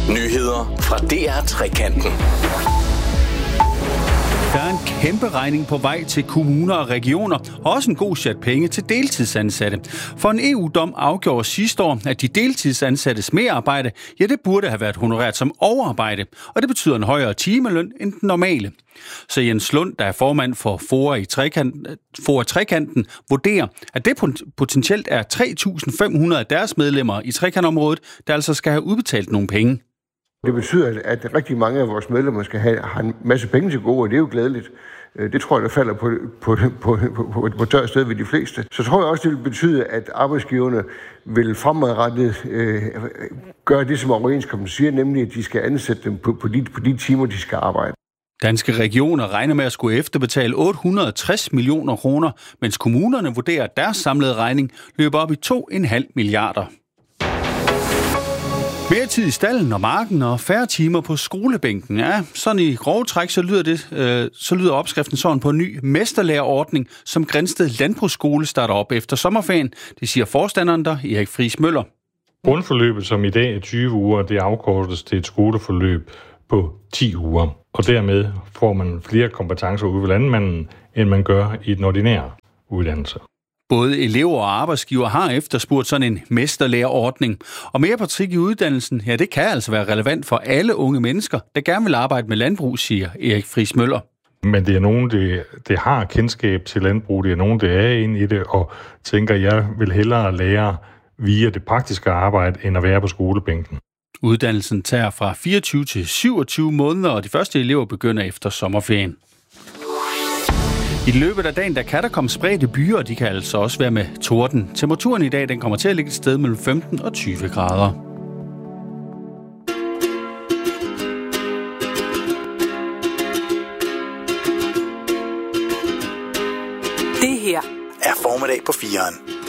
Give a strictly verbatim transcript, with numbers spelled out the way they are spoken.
Nyheder fra D R Trekanten. Der er en kæmpe regning på vej til kommuner og regioner, og også en god chat penge til deltidsansatte. For en E U-dom afgjorde sidste år, at de deltidsansattes merarbejde, ja, det burde have været honoreret som overarbejde, og det betyder en højere timeløn end den normale. Så Jens Lund, der er formand for FOA i Trekanten, FOA Trekanten, vurderer, at det potentielt er tre tusind fem hundrede af deres medlemmer i trekantområdet, der altså skal have udbetalt nogle penge. Det betyder, at rigtig mange af vores medlemmer skal have, have en masse penge til gode, og det er jo glædeligt. Det tror jeg, der falder på, på, på, på, på tør sted ved de fleste. Så tror jeg også, det vil betyde, at arbejdsgiverne vil fremadrettet øh, gøre det, som overenskomsten siger, nemlig at de skal ansætte dem på, på, de, på de timer, de skal arbejde. Danske regioner regner med at skulle efterbetale otte hundrede og tres millioner kroner, mens kommunerne vurderer, at deres samlede regning løber op i to komma fem milliarder. Mere tid i stallen og marken og færre timer på skolebænken. Ja, sådan i grove træk, så lyder, det, øh, så lyder opskriften sådan på en ny mesterlærerordning, som Grindsted Landbrugsskole starter op efter sommerferien. Det siger forstanderen der, Erik Friis Møller. Grundforløbet, som i dag er tyve uger, det afkortes til et skoleforløb på ti uger. Og dermed får man flere kompetencer ude ved landmanden, end man gør i den ordinære uddannelse. Både elever og arbejdsgiver har efterspurgt sådan en mesterlærerordning. Og mere praktik i uddannelsen, ja, det kan altså være relevant for alle unge mennesker, der gerne vil arbejde med landbrug, siger Erik Friis Møller. Men det er nogen, det, det har kendskab til landbrug, det er nogen, der er inde i det, og tænker, jeg vil hellere lære via det praktiske arbejde, end at være på skolebænken. Uddannelsen tager fra fireogtyve til syvogtyve måneder, og de første elever begynder efter sommerferien. I løbet af dagen, der kan der komme spredte byer, og de kan altså også være med torden. Temperaturen i dag, den kommer til at ligge et sted mellem femten og tyve grader. Det her er Formiddag på fireren.